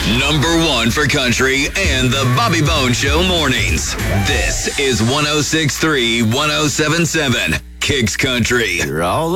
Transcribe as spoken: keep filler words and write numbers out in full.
Number one for country and the Bobby Bone Show mornings. This is one oh six point three, one oh seven point seven Kicks Country. You're all